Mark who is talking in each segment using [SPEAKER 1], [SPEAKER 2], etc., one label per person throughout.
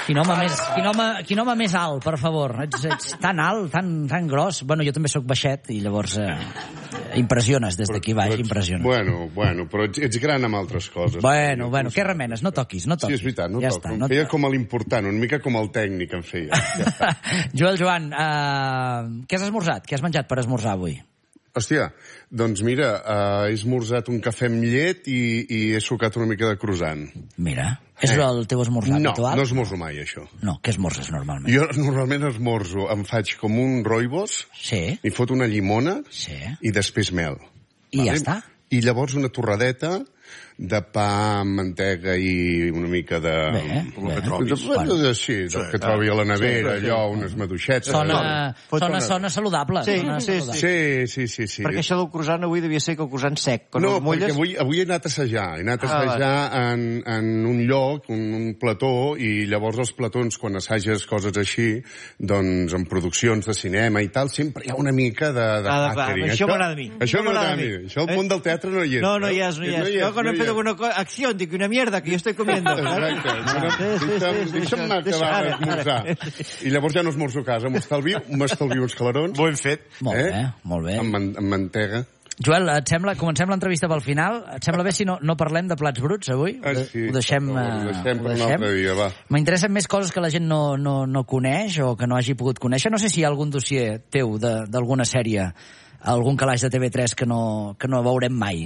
[SPEAKER 1] Quin home més alt, per favor. Ets tan alt, tan gros. Bueno, jo també sóc baixet i llavors impressiones des d'aquí baix, impressiones.
[SPEAKER 2] Bueno, però ets gran amb altres coses.
[SPEAKER 1] Bueno, què remenes? No toquis.
[SPEAKER 2] Sí, és veritat, no toco. Em feia com a l'important, una mica com el tècnic em feia.
[SPEAKER 1] Joel Joan, què has esmorzat? Què has menjat per esmorzar avui?
[SPEAKER 2] Hòstia, doncs mira, he esmorzat un cafè amb llet i he sucat una mica de croissant.
[SPEAKER 1] Mira, és el teu esmorzar habitual?
[SPEAKER 2] No esmorzo mai, això.
[SPEAKER 1] No, què esmorzes normalment?
[SPEAKER 2] Jo normalment esmorzo, em faig com un rooibos, m'hi fot una llimona i després mel.
[SPEAKER 1] I ja està?
[SPEAKER 2] I llavors una torradeta de pa amb mantega i una mica de...
[SPEAKER 3] Com el que trobis.
[SPEAKER 2] Sí, el que trobi a la nevera, allò, unes maduixetes.
[SPEAKER 1] Sona saludable.
[SPEAKER 2] Sí.
[SPEAKER 3] Perquè això del croissant avui devia ser que el croissant sec.
[SPEAKER 2] No, perquè avui he anat a assajar. He anat a assajar en un lloc, un plató, i llavors els platons, quan assages coses així, doncs en produccions de cinema i tal, sempre hi ha una mica de catering.
[SPEAKER 3] Això m'agrada a mi.
[SPEAKER 2] Això m'agrada a mi. Això al món del teatre no hi és.
[SPEAKER 3] No hi és. Jo quan hem fet alguna acció, dic, una mierda que jo estoy comiendo.
[SPEAKER 2] Exacte. Deixa'm acabar d'esmorzar. I llavors ja no esmorzo a casa. M'estalvio uns clarons.
[SPEAKER 3] Ho hem fet.
[SPEAKER 1] Molt bé.
[SPEAKER 2] Amb mantega.
[SPEAKER 1] Joel, et sembla, comencem l'entrevista pel final? Et sembla bé si no parlem de plats bruts avui?
[SPEAKER 2] Sí.
[SPEAKER 1] Ho deixem
[SPEAKER 2] per un altre dia, va.
[SPEAKER 1] M'interessen més coses que la gent no coneix o que no hagi pogut conèixer. No sé si hi ha algun dossier teu d'alguna sèrie, algun calaix de TV3 que no veurem mai.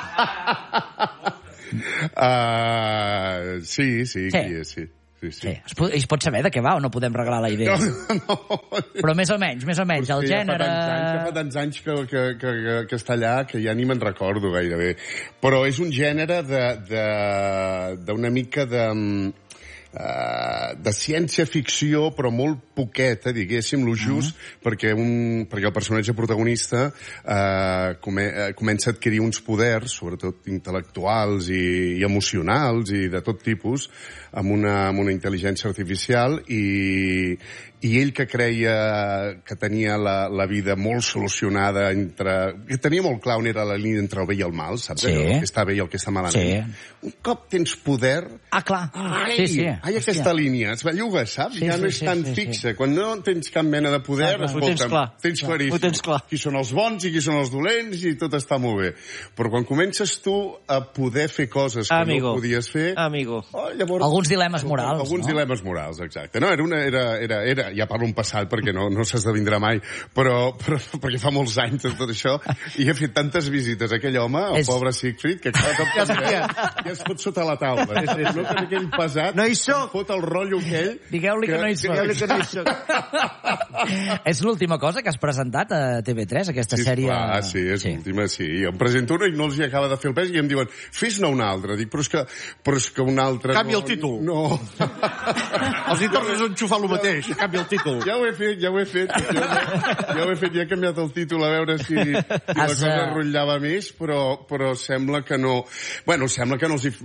[SPEAKER 2] Sí.
[SPEAKER 1] Es pot saber de què va o no podem regalar la idea?
[SPEAKER 2] No.
[SPEAKER 1] Però més o menys, el gènere...
[SPEAKER 2] Fa tants anys que està allà que ja ni me'n recordo gairebé. Però és un gènere d'una mica de ciència-ficció, però molt poqueta, diguéssim, lo just, perquè el personatge protagonista comença a adquirir uns poders, sobretot intel·lectuals i emocionals i de tot tipus, amb una intel·ligència artificial, i ell que creia que tenia la vida molt solucionada que tenia molt clar on era la línia entre el bé i el mal, saps? El que està bé i el que està malament. Un cop tens poder...
[SPEAKER 1] clar.
[SPEAKER 2] Aquesta línia es belluga, saps? Ja no és tan fixa. Quan no tens cap mena de poder, escolta'm, tens claríssim qui són els bons i qui són els dolents i tot està molt bé. Però quan comences tu a poder fer coses que no podies fer...
[SPEAKER 1] Alguns dilemes morals.
[SPEAKER 2] Alguns dilemes morals, exacte. No, era ja parlo un passat perquè no s'esdevindrà mai, però perquè fa molts anys de tot això, i he fet tantes visites a aquell home, el pobre Siegfried, que ja es fot sota la taula. No que aquell pesat fot el rotllo aquell...
[SPEAKER 1] Digueu-li que no hi soc. És l'última cosa que has presentat a TV3, aquesta sèrie?
[SPEAKER 2] Sí, és l'última, sí. Jo em presento una i no els acaba de fer el pes i em diuen, fes-ne una altra. Dic, però és que una altra...
[SPEAKER 3] Canvia el títol.
[SPEAKER 2] No.
[SPEAKER 3] Els hi tornes a enxufar el mateix, canvia el títol.
[SPEAKER 2] Ja ho he fet. Ja he canviat el títol a veure si la cosa rotllava més, però sembla que no... Bueno, sembla que no els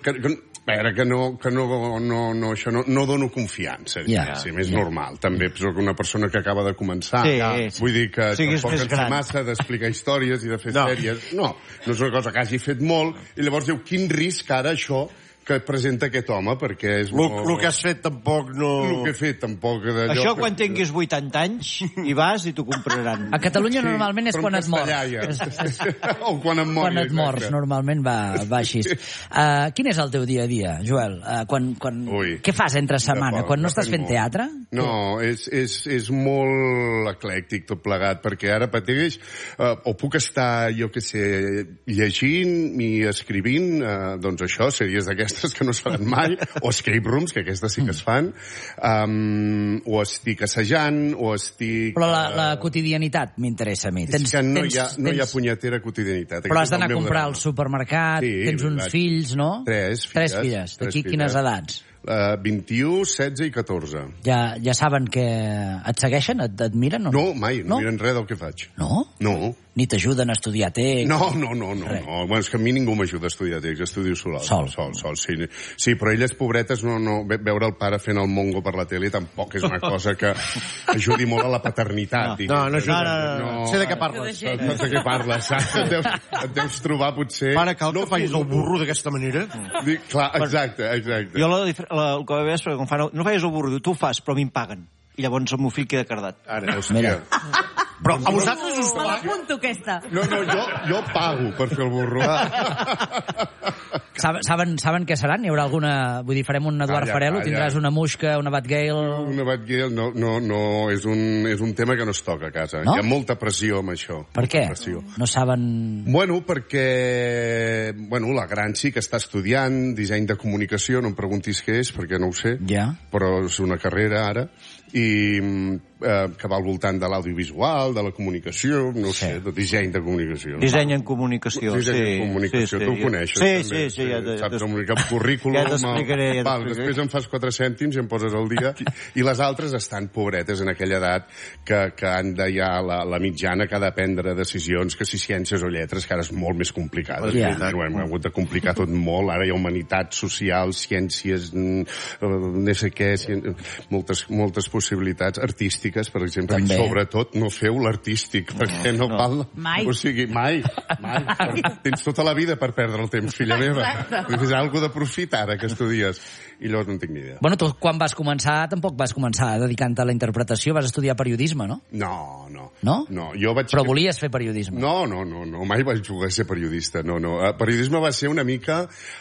[SPEAKER 2] no dono confiança, diguéssim, és normal. També soc una persona que acaba de començar. Vull dir que tampoc en sé massa d'explicar històries i de fer sèries. No és una cosa que hagi fet molt, i llavors diu, quin risc ara això que presenta aquest home, perquè és...
[SPEAKER 3] El que has fet tampoc no...
[SPEAKER 2] El que he fet tampoc...
[SPEAKER 3] Això quan tinguis 80 anys hi vas i t'ho compraran.
[SPEAKER 1] A Catalunya normalment és quan et mors.
[SPEAKER 2] O quan em mors.
[SPEAKER 1] Quan et mors, normalment va així. Quin és el teu dia a dia, Joel? Què fas entre setmana? Quan no estàs fent teatre?
[SPEAKER 2] No, és molt eclèctic tot plegat, perquè ara pateix, o puc estar, jo què sé, llegint i escrivint, doncs això, sèries d'aquestes que no es faran mai, o escape rooms, que aquestes sí que es fan, o estic assajant, o estic...
[SPEAKER 1] Però la quotidianitat m'interessa a mi.
[SPEAKER 2] És que no hi ha punyetera quotidianitat.
[SPEAKER 1] Però has d'anar a comprar al supermercat, tens uns fills, no?
[SPEAKER 2] Tres
[SPEAKER 1] filles. D'aquí quines edats?
[SPEAKER 2] 21, 16 i 14.
[SPEAKER 1] Ja saben que et segueixen? Et miren o no?
[SPEAKER 2] No, mai. No miren res del que faig.
[SPEAKER 1] No?
[SPEAKER 2] No.
[SPEAKER 1] Ni t'ajuden a estudiar text?
[SPEAKER 2] No. Bueno, és que a mi ningú m'ajuda a estudiar text, estudio sol. Sí, però elles, pobretes, veure el pare fent el mongo per la tele tampoc és una cosa que ajudi molt a la paternitat.
[SPEAKER 4] No ajuda. Sé de què parles.
[SPEAKER 2] Saps de què parles, saps? Et deus trobar, potser...
[SPEAKER 4] Pare, cal que facis el burro d'aquesta manera?
[SPEAKER 2] Clar, exacte.
[SPEAKER 3] Jo el que vaig veure és que quan fan... No facis el burro, tu ho fas, però a mi em paguen. I llavors el meu fill queda cardat.
[SPEAKER 2] Ara, hòstia.
[SPEAKER 4] Però a vosaltres us
[SPEAKER 5] Me l'apunto, aquesta.
[SPEAKER 2] No, jo pago per fer el burro.
[SPEAKER 1] Saben què seran? Hi haurà alguna... Vull dir, farem un Eduard Farelo? Tindràs una Muixca, una Batgale...
[SPEAKER 2] Una Batgale, no, és un tema que no es toca a casa.
[SPEAKER 1] No?
[SPEAKER 2] Hi ha molta pressió amb això.
[SPEAKER 1] Per què? No saben...
[SPEAKER 2] Bueno, perquè... la gran sí que està estudiant disseny de comunicació, no em preguntis què és, perquè no ho sé, però és una carrera ara, i que va al voltant de l'audiovisual, de la comunicació, no sé, de disseny de comunicació.
[SPEAKER 3] Disseny en comunicació,
[SPEAKER 2] Disseny en comunicació, tu ho coneixes, també. Sí, saps comunicar un currículum.
[SPEAKER 3] Ja t'explicaré.
[SPEAKER 2] Després em fas 4 cèntims i em poses al dia. I les altres estan pobretes en aquella edat que han de ja la mitjana que ha de prendre decisions, que si ciències o lletres, que ara és molt més complicat. Hem hagut de complicar tot molt. Ara hi ha humanitats, socials, ciències, no sé què, moltes possibilitats artístiques, per exemple, i sobretot no feu l'artístic, perquè no val...
[SPEAKER 5] Mai.
[SPEAKER 2] O sigui, mai. Tens tota la vida per perdre el temps, filla meva. És algo de profit ara que estudies. I llavors no en tinc ni idea.
[SPEAKER 1] Bueno, tu quan vas començar, tampoc vas començar dedicant-te a la interpretació, vas estudiar periodisme, no?
[SPEAKER 2] No.
[SPEAKER 1] No?
[SPEAKER 2] Jo vaig...
[SPEAKER 1] Però volies fer periodisme?
[SPEAKER 2] No, mai vaig voler ser periodista, no. Periodisme va ser una mica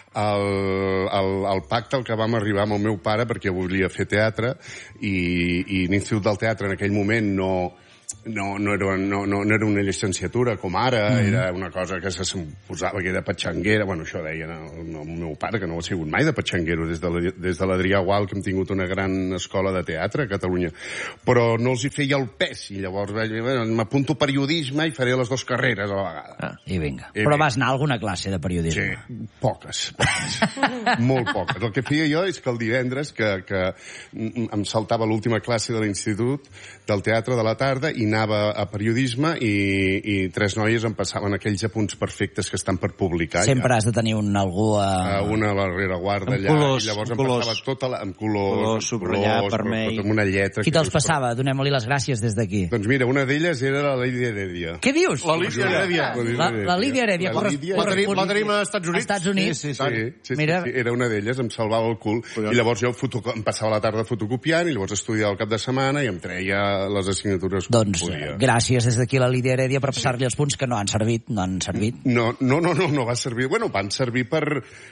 [SPEAKER 2] el pacte al que vam arribar amb el meu pare, perquè volia fer teatre, i l'Institut del Teatre en aquell moment no era una llicenciatura com ara, era una cosa que se suposava que era patxanguera. Bueno, això deia el meu pare, que no ho ha sigut mai de patxanguero des de l'Adrià Gual, que hem tingut una gran escola de teatre a Catalunya. Però no els hi feia el pes, i llavors vaig dir, m'apunto a periodisme i faré les 2 carreres a la vegada.
[SPEAKER 1] I vinga. Però vas anar a alguna classe de periodisme?
[SPEAKER 2] Sí, poques. Molt poques. El que feia jo és que el divendres, que em saltava l'última classe de l'institut del teatre de la tarda i anava a periodisme i 3 noies em passaven aquells apunts perfectes que estan per publicar.
[SPEAKER 1] Sempre has de tenir algú a...
[SPEAKER 2] Una a la rereguarda allà.
[SPEAKER 3] Colors,
[SPEAKER 2] i llavors em passava tota la... Amb colors,
[SPEAKER 3] subratllat, vermell...
[SPEAKER 2] Amb una lletra...
[SPEAKER 1] Qui te'ls passava? Donem-li les gràcies des d'aquí.
[SPEAKER 2] Doncs mira, una d'elles era la Lídia Heredia.
[SPEAKER 1] Què dius?
[SPEAKER 4] La Lídia Heredia.
[SPEAKER 1] La Lídia Heredia.
[SPEAKER 4] La tenim als Estats Units?
[SPEAKER 1] Estats Units.
[SPEAKER 2] Sí. Era una d'elles, em salvava el cul. I llavors jo em passava la tarda fotocopiant i llavors estudiava el cap de setmana i em treia les assignatures que podia.
[SPEAKER 1] Gràcies des d'aquí a la Lídia Heredia per passar-li els punts que no han servit.
[SPEAKER 2] No va servir. Bueno, van servir per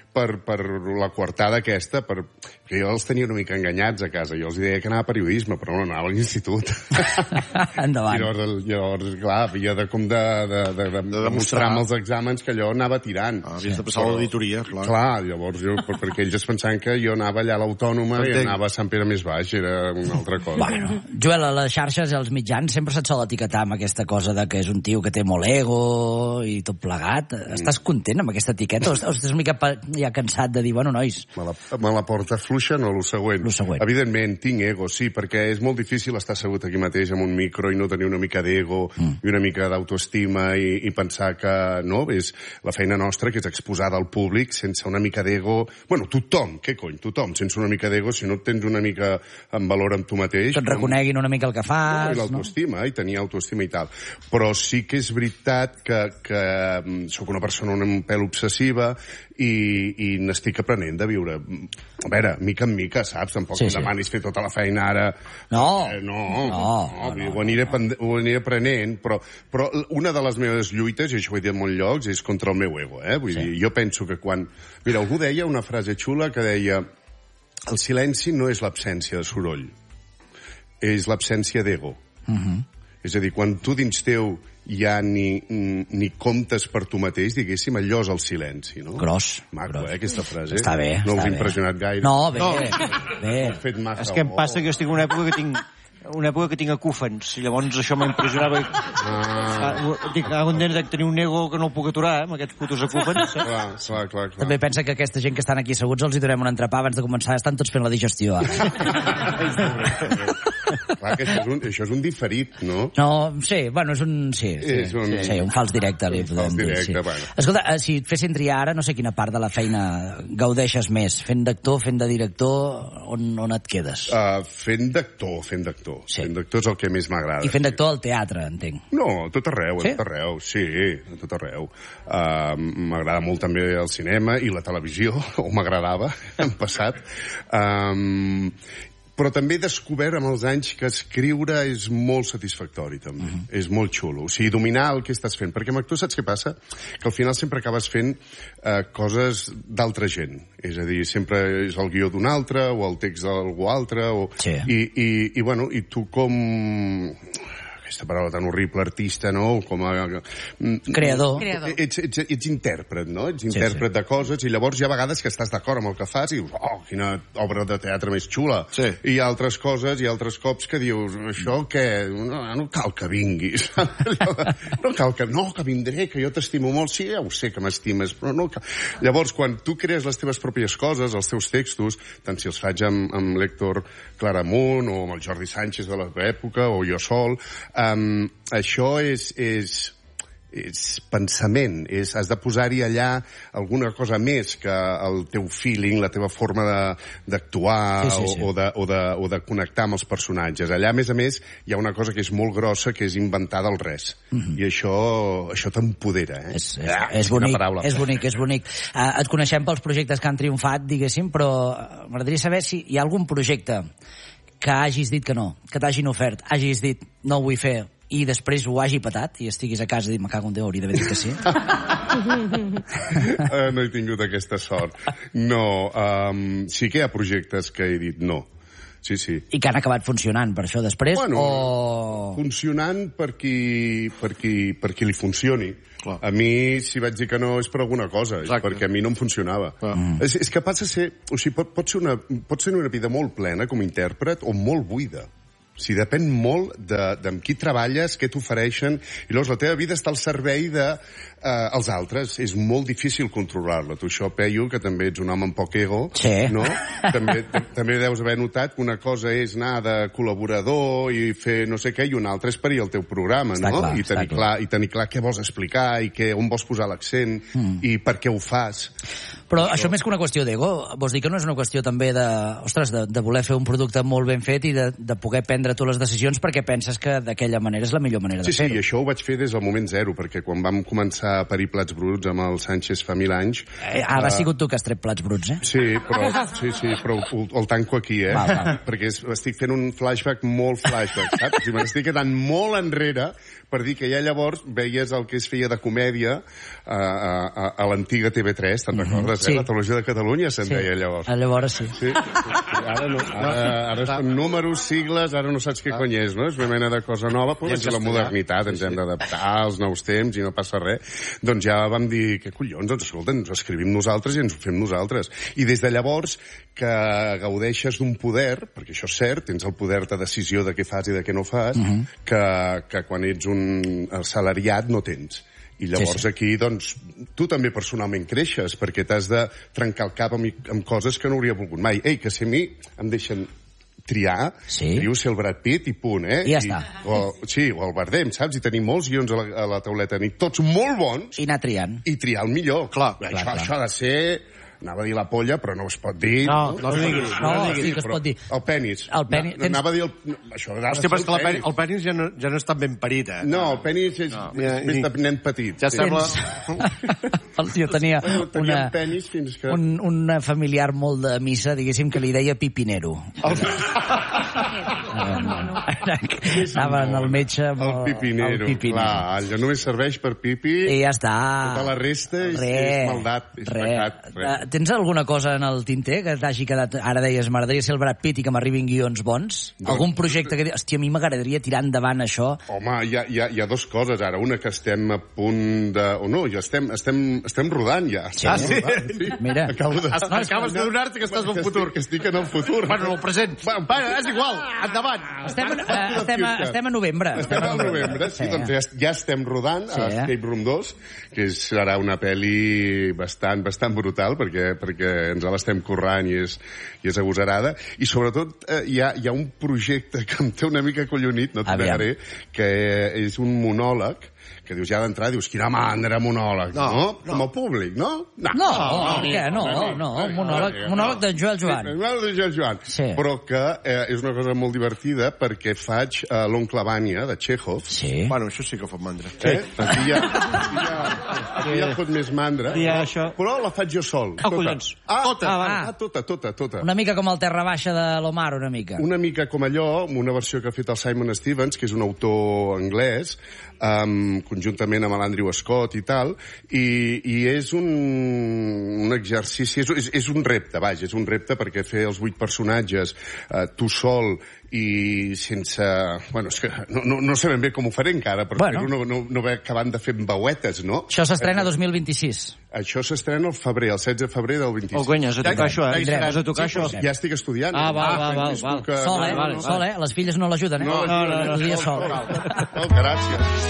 [SPEAKER 2] la coartada aquesta, que jo els tenia una mica enganyats a casa. Jo els deia que anava a periodisme, però no anava a l'institut.
[SPEAKER 1] Endavant.
[SPEAKER 2] Llavors, clar, havia de demostrar amb els exàmens que allò anava tirant.
[SPEAKER 4] Havies de passar l'auditoria, clar.
[SPEAKER 2] Clar, llavors perquè ells es pensaven que jo anava allà a l'Autònoma i anava a Sant Pere més baix, era una altra cosa.
[SPEAKER 1] Bueno, Joel, a les xarxes i als mitjans sempre se't sol etiquetar amb aquesta cosa de que és un tio que té molt ego i tot plegat. Estàs content amb aquesta etiqueta o estàs una mica ja cansat de dir, bueno, nois...
[SPEAKER 2] Me la porta fluixa, no, lo següent. Evidentment, tinc ego, sí, perquè és molt difícil estar assegut aquí mateix amb un micro i no tenir una mica d'ego i una mica d'autoestima i pensar que, no, és la feina nostra, que és exposada al públic sense una mica d'ego... Bueno, tothom, tothom, sense una mica d'ego, si no tens una mica en valor amb tu mateix...
[SPEAKER 1] Que et reconeguin una mica el que fas...
[SPEAKER 2] I l'autoestima, i tenir autoestima i tal. Però sí que és veritat que sóc una persona un pèl obsessiva i n'estic aprenent de viure. A veure, mica en mica, saps? Tampoc em demanis fer tota la feina ara...
[SPEAKER 1] No.
[SPEAKER 2] Ho aniré aprenent, però una de les meves lluites, i això ho he dit en molts llocs, és contra el meu ego, Vull dir, jo penso que quan... Mira, algú deia una frase xula que deia el silenci no és l'absència de soroll, és l'absència d'ego. És a dir, quan tu dins teu ja ni comptes per tu mateix, diguéssim, allò és el silenci, no?
[SPEAKER 1] Gros.
[SPEAKER 2] Maco, aquesta frase.
[SPEAKER 1] Està bé.
[SPEAKER 2] No us ha impressionat gaire?
[SPEAKER 1] No, bé.
[SPEAKER 3] És que em passa que jo estic en una època que tinc acúfens, i llavors això m'impressionava. Dic, un dia de tenir un ego que no el puc aturar, amb aquests putos acúfens.
[SPEAKER 2] Clar.
[SPEAKER 1] També pensa que aquesta gent que estan aquí asseguts els hi donem un entrepà abans de començar, estan tots fent la digestió.
[SPEAKER 2] Clar que això és un diferit, no?
[SPEAKER 1] No, sí, bueno, és un... Sí, un fals directe, li podem dir. Sí.
[SPEAKER 2] Bueno.
[SPEAKER 1] Escolta, si et fessin triar ara, no sé quina part de la feina gaudeixes més, fent d'actor, fent de director, on et quedes?
[SPEAKER 2] Fent d'actor. Sí. Fent d'actor és el que més m'agrada.
[SPEAKER 1] I fent d'actor al teatre, entenc.
[SPEAKER 2] No, a tot arreu,
[SPEAKER 1] sí?
[SPEAKER 2] A tot arreu, sí, a tot arreu. M'agrada molt també el cinema i la televisió, o m'agradava en passat. Però també he descobert amb els anys que escriure és molt satisfactori, també. És molt xulo. O sigui, dominar el que estàs fent. Perquè amb actor saps què passa? Que al final sempre acabes fent coses d'altra gent. És a dir, sempre és el guió d'un altre, o el text d'algú altre,
[SPEAKER 1] Sí.
[SPEAKER 2] I tu com... aquesta paraula tan horrible, artista, no? Com a...
[SPEAKER 1] Creador.
[SPEAKER 2] Ets intèrpret, no? Ets intèrpret de coses, i llavors hi ha vegades que estàs d'acord amb el que fas i dius, oh, quina obra de teatre més xula.
[SPEAKER 4] Sí.
[SPEAKER 2] I hi ha altres coses, i altres cops que dius, això què? No cal que vinguis. No cal que... No, que vindré, que jo t'estimo molt. Sí, ja ho sé que m'estimes, però no cal... Llavors, quan tu crees les teves pròpies coses, els teus textos, tant si els faig amb l'Héctor Claramunt, o amb el Jordi Sánchez de l'època, o jo sol... això és pensament, has de posar-hi allà alguna cosa més que el teu feeling, la teva forma d'actuar
[SPEAKER 1] sí.
[SPEAKER 2] o de connectar amb els personatges. Allà, a més, hi ha una cosa que és molt grossa, que és inventar del res. I això t'empodera, eh?
[SPEAKER 1] És bonic. Et coneixem pels projectes que han triomfat, diguéssim, però m'agradaria saber si hi ha algun projecte que hagis dit que no, que t'hagin ofert, hagis dit no ho vull fer, i després ho hagi patat, i estiguis a casa i dit, me cago en Déu, hauria d'haver dit que sí.
[SPEAKER 2] No he tingut aquesta sort. No, sí que hi ha projectes que he dit no. Sí.
[SPEAKER 1] I que han acabat funcionant per això després?
[SPEAKER 2] Bueno, funcionant per qui li funcioni. Clar. A mi, si vaig dir que no, és per alguna cosa, perquè a mi no em funcionava. És que passa a ser... O sigui, pot ser una vida molt plena com a intèrpret o molt buida. O sigui, depèn molt amb qui treballes, què t'ofereixen, i llavors la teva vida està al servei dels altres. És molt difícil controlar-la. Tu això, Peyu, que també ets un home amb poc ego, no? També deus haver notat que una cosa és anar de col·laborador i fer no sé què, i una altra és parir el teu programa, no? I tenir clar què vols explicar, i on vols posar l'accent, i per què ho fas.
[SPEAKER 1] Però això més que una qüestió d'ego, vols dir que no és una qüestió també de voler fer un producte molt ben fet i de poder prendre tu les decisions perquè penses que d'aquella manera és la millor manera de fer-ho.
[SPEAKER 2] Sí, això ho vaig fer des del moment zero, perquè quan vam començar a parir plats bruts amb el Sánchez fa 1000 anys...
[SPEAKER 1] Ara has sigut tu que has tret plats bruts, eh?
[SPEAKER 2] Sí, però el tanco aquí, eh?
[SPEAKER 1] Val.
[SPEAKER 2] Perquè estic fent un flashback, saps? Si me n'estic quedant molt enrere per dir que ja llavors veies el que es feia de comèdia a l'antiga TV3, te'n recordes?
[SPEAKER 1] Sí.
[SPEAKER 2] La televisió de Catalunya se'n deia llavors.
[SPEAKER 1] Llavors sí.
[SPEAKER 2] Ara no. Ara són números, sigles, ara no saps què cony és, no? És una mena de cosa nova, però és la modernitat, ens hem d'adaptar als nous temps i no passa res. Doncs ja vam dir, què collons? Doncs escolta, ens ho escrivim nosaltres i ens ho fem nosaltres. I des de llavors que gaudeixes d'un poder, perquè això és cert, tens el poder de decisió de què fas i de què no fas, que quan ets un assalariat no tens. I llavors aquí, doncs, tu també personalment creixes, perquè t'has de trencar el cap amb coses que no hauria volgut mai. Ei, que si a mi em deixen triar, trio ser el Brad Pitt i punt, eh?
[SPEAKER 1] I ja està.
[SPEAKER 2] O el Bardem, saps? I tenim molts guions a la tauleta, ni tots molt bons.
[SPEAKER 1] I anar triant.
[SPEAKER 2] I triar el millor.
[SPEAKER 4] Clar.
[SPEAKER 2] Això ha de ser... Anava a dir la polla, però no es pot dir.
[SPEAKER 3] No ho diguis.
[SPEAKER 1] No, sí que es pot dir.
[SPEAKER 2] El penis.
[SPEAKER 1] Anava
[SPEAKER 2] a dir això
[SPEAKER 4] hòstia, però és que el penis ja no està ben parit, eh?
[SPEAKER 2] No, el penis és més de nen petit.
[SPEAKER 4] Ja sembla...
[SPEAKER 1] Jo tenia
[SPEAKER 2] un
[SPEAKER 1] familiar molt de missa, diguéssim, que li deia pipinero. Anava al metge amb
[SPEAKER 2] el pipinero. Clar, allò només serveix per pipi.
[SPEAKER 1] I ja està.
[SPEAKER 2] Tota la resta és maldat, és pecat.
[SPEAKER 1] Tens alguna cosa en el tinter que t'hagi quedat... Ara deies, m'agradaria ser el Brad Pitt i que m'arribin guions bons? Algun projecte que... Hòstia, a mi m'agradaria tirar endavant això.
[SPEAKER 2] Home, hi ha dues coses ara. Una que estem a punt de... O no, ja estem rodant, ja.
[SPEAKER 1] Sí? Mira.
[SPEAKER 4] Acabes d'adonar-te que estàs en el futur.
[SPEAKER 2] Que estic en el futur.
[SPEAKER 4] Bueno, en el present. És igual, endavant.
[SPEAKER 1] Estem a novembre.
[SPEAKER 2] Estem al novembre, sí. Doncs ja estem rodant a Escape Room 2, que serà una pel·li bastant brutal, perquè perquè ens l'estem currant i és agosarada. I sobretot hi ha un projecte que em té una mica collonit, no t'ho negaré, que és un monòleg que dius, ja d'entrada, dius, quina mandra monòleg, no? Com a públic, no?
[SPEAKER 1] No, monòleg d'en Joel Joan.
[SPEAKER 2] Monòleg d'en Joel Joan.
[SPEAKER 1] Sí.
[SPEAKER 2] Però que és una cosa molt divertida perquè faig l'oncle Vanya, de Chekhov.
[SPEAKER 1] Sí.
[SPEAKER 4] Bueno, això sí que fot mandra.
[SPEAKER 2] Aquí ja fot més mandra, però la faig jo sol.
[SPEAKER 3] Collons.
[SPEAKER 2] Tota.
[SPEAKER 1] Una mica com el Terra Baixa de l'Omar, una mica.
[SPEAKER 2] Una mica com allò, una versió que ha fet el Simon Stevens, que és un autor anglès, conjuntament amb l'Andrew Scott i tal, i és un exercici, és un repte, vaja, és un repte perquè fer els 8 personatges tu sol i sense... Bueno, és que no sé ben bé com ho faré encara, però no ve acabant de fer veuetes, no?
[SPEAKER 1] Això s'estrena 2026.
[SPEAKER 2] Això s'estrena el 16 de febrer del 26.
[SPEAKER 3] Oh, conya, has de tocar això, Has de tocar això.
[SPEAKER 2] Ja estic estudiant.
[SPEAKER 3] Val.
[SPEAKER 1] Sol, les filles no l'ajuden,
[SPEAKER 2] No,
[SPEAKER 1] sol.
[SPEAKER 2] Gràcies.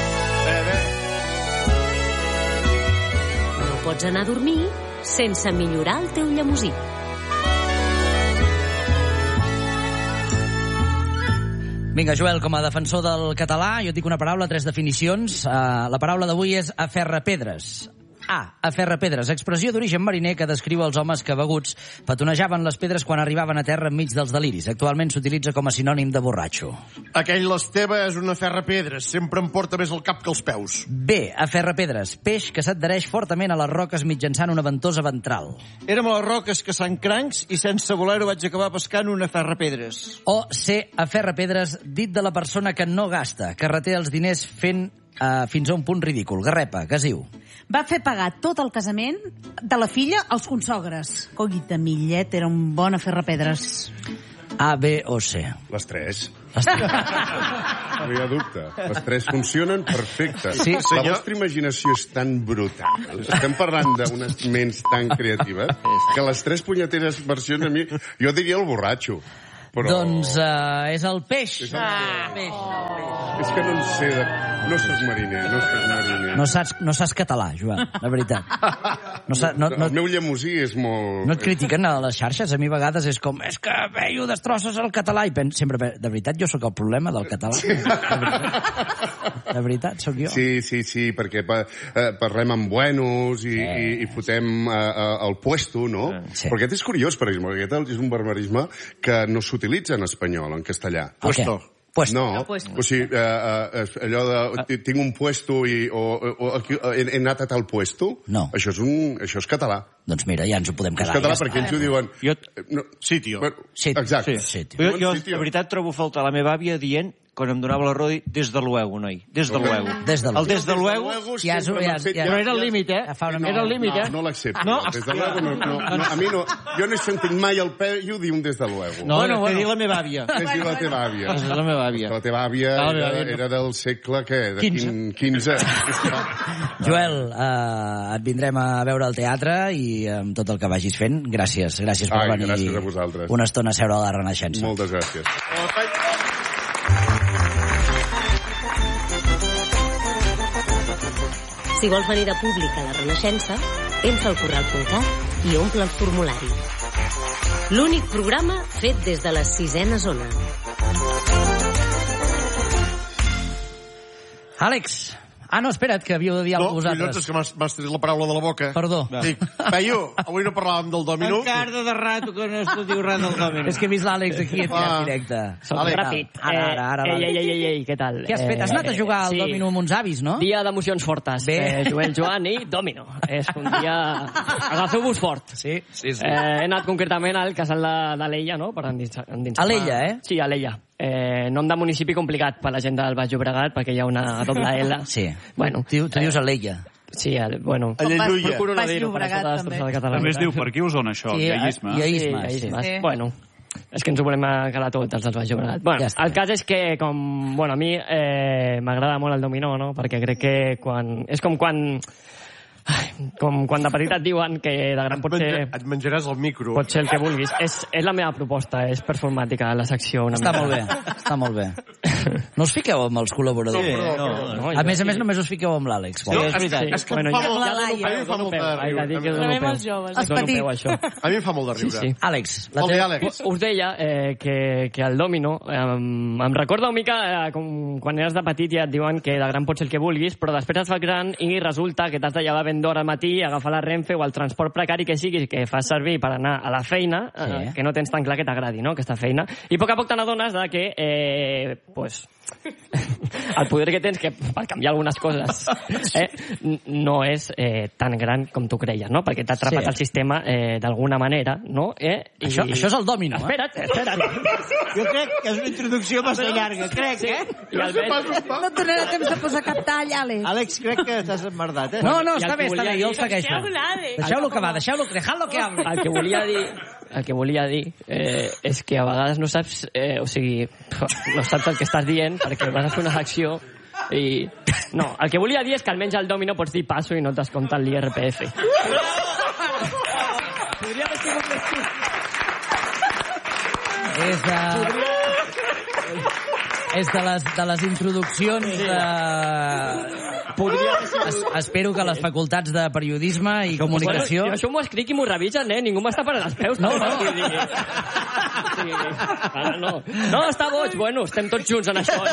[SPEAKER 5] No pots anar a dormir sense millorar el teu llemosí.
[SPEAKER 1] Vinga, Joel, com a defensor del català, jo et dic una paraula, 3 definicions. La paraula d'avui és aferrapedres. Aferrapedres, expressió d'origen mariner que descriu els homes que beguts petonejaven les pedres quan arribaven a terra enmig dels deliris. Actualment s'utilitza com a sinònim de borratxo.
[SPEAKER 4] Aquell l'Esteve és una ferrapedres, sempre em porta més el cap que els peus.
[SPEAKER 1] B, aferrapedres, peix que s'adhereix fortament a les roques mitjançant una ventosa ventral.
[SPEAKER 3] Érem a les roques que Sant Crancs i sense voler-ho vaig acabar pescant una ferrapedres.
[SPEAKER 1] O C, aferrapedres, dit de la persona que no gasta, que reté els diners fent fins a un punt ridícul. Garrepa, què es diu?
[SPEAKER 6] Va fer pagar tot el casament de la filla als consogres. Coguita Millet era un bon aferrapedres.
[SPEAKER 1] A, B o C?
[SPEAKER 2] Les 3. No hi ha dubte. Les 3 funcionen perfecte.
[SPEAKER 1] Sí,
[SPEAKER 2] la vostra imaginació és tan brutal. Estem parlant d'unes ments tan creatives que les 3 punyeteres versions a mi... Jo diria el borratxo. Però...
[SPEAKER 1] Doncs és el peix.
[SPEAKER 2] És que no en sé No soc mariner.
[SPEAKER 1] No saps català, Joan, la veritat.
[SPEAKER 2] El meu llemosí és molt...
[SPEAKER 1] No et critiquen a les xarxes? A mi a vegades és com, és que veio, destrosses el català. I sempre, de veritat, jo sóc el problema del català. De veritat, sóc jo.
[SPEAKER 2] Sí, perquè parlem amb buenos i fotem el puesto, no?
[SPEAKER 1] Sí.
[SPEAKER 2] Però aquest és curiós, per exemple. Aquest és un barbarisme que no s'utilitza en espanyol, en castellà.
[SPEAKER 1] Puesto.
[SPEAKER 2] No, o sigui, allò de tinc un puesto i he anat a tal puesto,
[SPEAKER 1] no.
[SPEAKER 2] Això és català.
[SPEAKER 1] Doncs mira, ja ens ho podem quedar.
[SPEAKER 2] És català perquè ells ho diuen...
[SPEAKER 4] Sitio.
[SPEAKER 2] Exacte.
[SPEAKER 3] Jo, de veritat, trobo a faltar la meva àvia dient quan em donava la roda, des de luego, noi. Des de luego. El des de luego... Però era el límit, Era el límit,
[SPEAKER 2] No l'accepto. Des de luego no. A mi no. Jo no he sentit mai el Peyu dir un des de luego.
[SPEAKER 3] No, què diu la meva àvia.
[SPEAKER 2] Què diu la teva àvia?
[SPEAKER 3] És la meva àvia.
[SPEAKER 2] La teva àvia era del segle, què? XV.
[SPEAKER 1] Joel, et vindrem a veure al teatre i amb tot el que vagis fent. Gràcies per venir.
[SPEAKER 2] Gràcies a vosaltres.
[SPEAKER 1] Una estona a seure a la Renaixença.
[SPEAKER 2] Moltes gràcies.
[SPEAKER 5] Si vols venir de públic a la Renaixença, entra al corral.cat i omple el formulari. L'únic programa fet des de la 6ª zona.
[SPEAKER 1] Àlex! No, espera't, que havíeu de dir alguna cosa vosaltres.
[SPEAKER 4] No, és que m'has tret la paraula de la boca.
[SPEAKER 1] Perdó.
[SPEAKER 4] Dic, Peyu, avui no parlàvem del domino.
[SPEAKER 3] Encara de rato que no es diu res del domino.
[SPEAKER 1] És que he vist l'Àlex aquí en directe.
[SPEAKER 7] Ràpid.
[SPEAKER 1] Ara.
[SPEAKER 7] Ei, què tal?
[SPEAKER 1] Què has fet? Has anat a jugar al domino amb uns avis, no?
[SPEAKER 7] Dia d'emocions fortes. Joel Joan i domino. És un dia... Agafeu-vos fort.
[SPEAKER 1] Sí.
[SPEAKER 7] He anat concretament al casal de l'Ella, no? Per endinsar-me.
[SPEAKER 1] A l'Ella,
[SPEAKER 7] Sí, a l'Ella. Nom de municipi complicat per la gent del Baix Llobregat, perquè hi ha una doble L.
[SPEAKER 1] Sí.
[SPEAKER 7] Bueno,
[SPEAKER 1] tu dius a l'Ella.
[SPEAKER 7] Sí, bueno. Procuro no dir-ho per això de destrossar el català.
[SPEAKER 8] També es diu per aquí us dona això, iaísme.
[SPEAKER 1] Sí.
[SPEAKER 7] Bueno, és que ens ho volem quedar tots els del Baix Llobregat. Bueno, el cas és que, a mi m'agrada molt el dominó, no? Perquè crec que és com quan de petit et diuen que de gran potser...
[SPEAKER 4] Et menjaràs el micro.
[SPEAKER 7] Pot ser el que vulguis. És la meva proposta, és performàtica, la secció una
[SPEAKER 1] mica. Està molt bé. No us fiqueu amb els col·laboradors?
[SPEAKER 3] No.
[SPEAKER 1] A més, només us fiqueu amb l'Àlex.
[SPEAKER 3] És veritat.
[SPEAKER 4] És que a mi em fa molt de riure. A mi em fa molt de riure.
[SPEAKER 1] Àlex,
[SPEAKER 7] us deia que el dòmino em recorda una mica com quan eres de petit ja et diuen que de gran pots ser el que vulguis, però després et fas gran i resulta que t'has de llevar ben d'hora al matí, agafar la Renfe o el transport precari que siguis que fas servir per anar a la feina, que no tens tan clar que t'agradi, no?, aquesta feina. I a poc a poc te n'adones de que el poder que tens per canviar algunes coses no és tan gran com tu creies, no?, perquè t'ha atrapat el sistema d'alguna manera, no?
[SPEAKER 1] Això és el dòmino,
[SPEAKER 7] Espera't.
[SPEAKER 3] Jo crec que és una introducció massa llarga, crec,
[SPEAKER 6] No et donarà temps de posar cap tall, Àlex.
[SPEAKER 3] Àlex, crec que t'has emmerdat,
[SPEAKER 1] No, està bé, jo el segueixo. Deixeu-lo que va, dejadlo que hable.
[SPEAKER 7] El que volia dir és que a vegades no saps, no saps el que estàs dient perquè vas a fer una acció i... No, el que volia dir és que almenys al dòmino pots dir passo i no et descompten l'IRPF. Podria haver sigut més
[SPEAKER 1] És de les introduccions Espero que les facultats de periodisme i comunicació...
[SPEAKER 7] Jo això m'ho escric i m'ho revisen, ningú m'està parant els peus. No, està boig. Bueno, estem tots junts en això,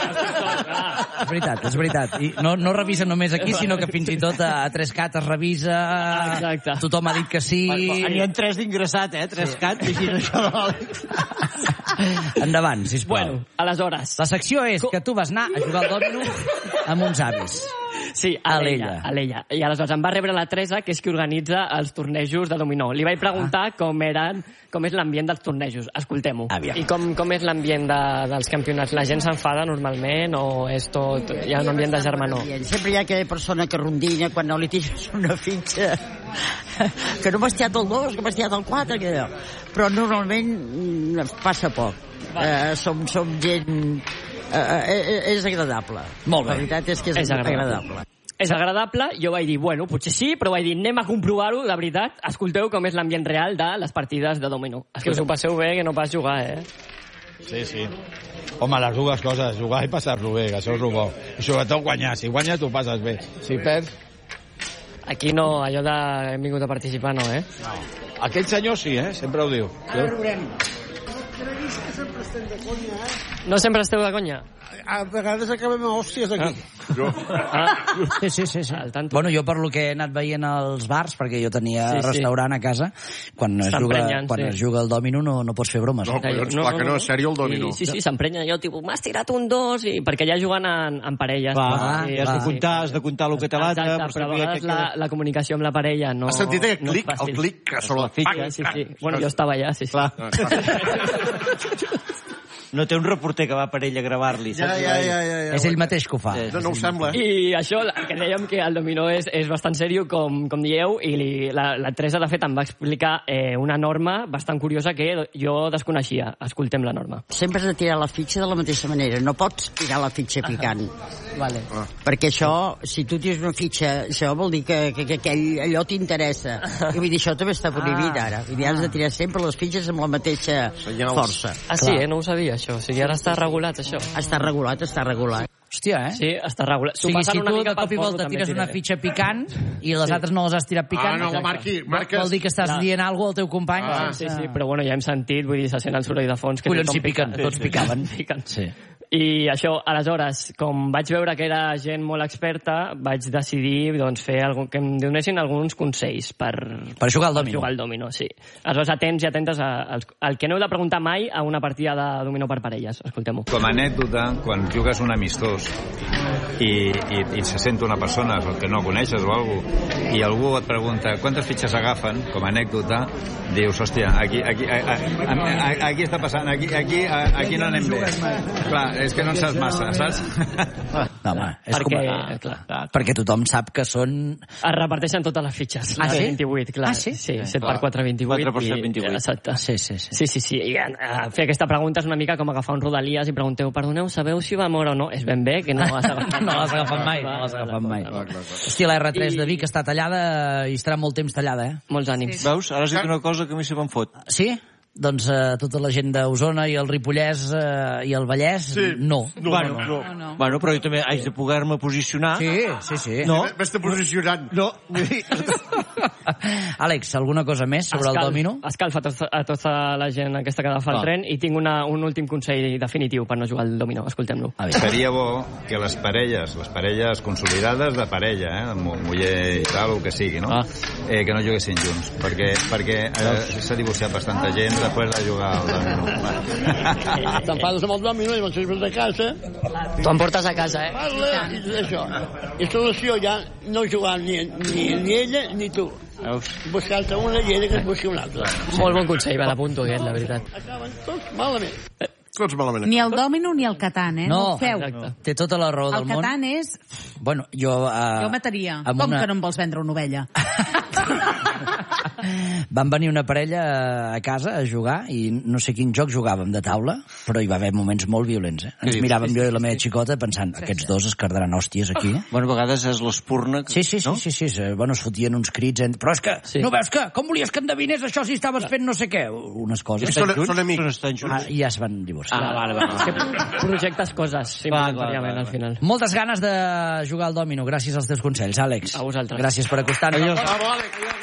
[SPEAKER 1] És veritat. I no revisa només aquí, sinó que fins i tot a 3CAT es revisa...
[SPEAKER 7] Exacte.
[SPEAKER 1] Tothom ha dit que sí...
[SPEAKER 3] N'hi ha 3 d'ingressat, 3CAT, així això de l'Àlex.
[SPEAKER 1] Endavant, sisplau.
[SPEAKER 7] Bueno, aleshores...
[SPEAKER 1] La secció és que tu vas anar a jugar al dòmino amb uns avis.
[SPEAKER 7] Sí, a l'Ella. I aleshores em va rebre la Teresa, que és qui organitza els tornejos de dominó. Li vaig preguntar com és l'ambient dels tornejos. Escoltem-ho. I com és l'ambient dels campionats? La gent s'enfada normalment o és tot... Hi ha un ambient de germanor?
[SPEAKER 9] Sempre hi ha aquella persona que rondina quan no li tires una fitxa que no m'ha estiat el 2, que m'ha estiat el 4, però normalment passa poc. Som gent... és agradable.
[SPEAKER 1] Molt bé.
[SPEAKER 9] La veritat és que és agradable.
[SPEAKER 7] És agradable, jo vaig dir, bueno, potser sí, però vaig dir, anem a comprovar-ho, de veritat, escolteu com és l'ambient real de les partides de dominó. És que us ho passeu bé, que no pas jugar,
[SPEAKER 10] Sí. Home, les dues coses, jugar i passar-lo bé, que això és el bo. I sobretot guanyar, si guanyes t'ho passes bé. Si perds...
[SPEAKER 7] Aquí no, allò de hem vingut a participar, no,
[SPEAKER 10] No. Aquell senyor sí, sempre ho diu.
[SPEAKER 9] Ara veurem.
[SPEAKER 11] Sempre estem de conya,
[SPEAKER 7] No sempre esteu de conya?
[SPEAKER 11] A vegades acabem a hòsties aquí.
[SPEAKER 1] Sí. Bueno, jo per lo que he anat veient als bars, perquè jo tenia restaurant a casa, quan es juga el dòmino no pots fer bromes.
[SPEAKER 4] No, collons, clar que no, és sèrio el dòmino.
[SPEAKER 7] Sí, s'emprenya allò, tipus, m'has tirat un 2, perquè ja juguen en parelles.
[SPEAKER 3] Has de comptar el que té l'altre.
[SPEAKER 7] Però a vegades la comunicació amb la parella no...
[SPEAKER 4] Has sentit el clic que surt la
[SPEAKER 7] fitxa? Sí. Bueno, jo estava allà, sí.
[SPEAKER 3] No té un reporter que va per ell a gravar-li.
[SPEAKER 11] Ja.
[SPEAKER 1] És ell mateix que ho fa.
[SPEAKER 4] No ho sembla.
[SPEAKER 7] I això, que dèiem que el dominó és bastant seriós, com dieu, i la Teresa, de fet, em va explicar una norma bastant curiosa que jo desconeixia. Escoltem la norma.
[SPEAKER 9] Sempre has de tirar la fitxa de la mateixa manera. No pots tirar la fitxa picant.
[SPEAKER 1] Vale.
[SPEAKER 9] Perquè això, si tu tires una fitxa, això vol dir que allò t'interessa. I vull dir, això també està prohibit ara. Vull dir, has de tirar sempre les fitxes amb la mateixa força.
[SPEAKER 7] Sí, no ho sabia, això. O sigui, ara està regulat, això.
[SPEAKER 9] Està regulat.
[SPEAKER 1] Hòstia,
[SPEAKER 7] Sí, està regulat.
[SPEAKER 1] O sigui, si tu de cop i volta tires una fitxa picant i les altres no les has tirat picant, vol dir que estàs dient alguna cosa al teu company.
[SPEAKER 7] Sí, però bueno, ja hem sentit, vull dir, se sent el soroll de fons.
[SPEAKER 1] Collons, si piquen, tots picaven.
[SPEAKER 7] Sí. I això, aleshores, com vaig veure que era gent molt experta, vaig decidir fer que em donessin alguns consells per
[SPEAKER 1] jugar al dòmino.
[SPEAKER 7] Jugar al dòmino, sí. Aleshores, atents i atentes al que no heu de preguntar mai a una partida de dòmino per parelles. Escoltem-ho.
[SPEAKER 12] Com a anècdota, quan jugues un amistós i se sent una persona que no coneixes o alguna cosa, i algú et pregunta quantes fitxes agafen, com a anècdota, dius, hòstia, aquí està passant, aquí no anem bé. Clar, és que no en saps massa, saps?
[SPEAKER 1] No, home, perquè tothom sap que són...
[SPEAKER 7] Es reparteixen totes les fitxes.
[SPEAKER 1] Ah, sí?
[SPEAKER 7] 28, clar.
[SPEAKER 1] Ah, sí?
[SPEAKER 7] Sí, 7 per 4, 28.
[SPEAKER 3] 4 per 7, 28.
[SPEAKER 7] Exacte.
[SPEAKER 1] Sí.
[SPEAKER 7] I fer aquesta pregunta és una mica com agafar un Rodalies i pregunteu, perdoneu, sabeu si va moure o no? És ben bé que no l'has agafat.
[SPEAKER 1] No l'has agafat mai. Hòstia, la R3 de Vic està tallada i estarà molt temps tallada,
[SPEAKER 7] Molts ànims.
[SPEAKER 3] Veus? Ara has dit una cosa que a mi se me'n fot.
[SPEAKER 1] Sí? doncs tota la gent d'Osona i el Ripollès i el Vallès, no.
[SPEAKER 3] Bueno, però jo també haig de poder-me posicionar.
[SPEAKER 1] Sí.
[SPEAKER 3] No?
[SPEAKER 11] M'està posicionant.
[SPEAKER 3] No.
[SPEAKER 1] Àlex, alguna cosa més sobre el dòmino?
[SPEAKER 7] Escalfa a tota la gent aquesta que agafa el tren i tinc un últim consell definitiu per no jugar al dòmino. Escoltem-lo.
[SPEAKER 12] Seria bo que les parelles consolidades de parella, muller i tal, o que sigui, no? Que no juguessin junts, perquè s'ha divorciat bastanta gent després de jugar al dòmino.
[SPEAKER 11] T'enfades amb el dòmino i me'n surts de casa.
[SPEAKER 7] Tu em portes a casa,
[SPEAKER 11] Parla i això. I solució ja no jugar ni ella ni tu. Buscar-te una i ella que es busqui una altra.
[SPEAKER 7] Molt bon consell, me l'apunto aquest, la veritat.
[SPEAKER 11] Acaben tots malament.
[SPEAKER 6] Ni el dòmino ni el Catan,
[SPEAKER 1] No,
[SPEAKER 6] ho feu.
[SPEAKER 1] té tota la raó del món.
[SPEAKER 6] El Catan és...
[SPEAKER 1] Bueno, jo
[SPEAKER 6] mataria. Com que no em vols vendre una ovella?
[SPEAKER 1] Van venir una parella a casa a jugar i no sé quin joc jugàvem de taula, però hi va haver moments molt violents. Ens miràvem jo i la meva xicota pensant, aquests dos es cardaran hòsties aquí.
[SPEAKER 3] Bueno, a vegades és l'espurna...
[SPEAKER 1] Sí. Bueno, es fotien uns crits. Però és que, no veus que? Com volies que endevinés això si estaves fent no sé què? Unes coses.
[SPEAKER 3] Són amics.
[SPEAKER 1] I ja es van divorciar.
[SPEAKER 7] Vale. És que projectes coses, simultàniament, al final.
[SPEAKER 1] Moltes ganes de jugar al dòmino, gràcies als teus consells, Àlex.
[SPEAKER 7] A vosaltres.
[SPEAKER 1] Gràcies per acostar-nos.
[SPEAKER 11] Bravo, Àlex.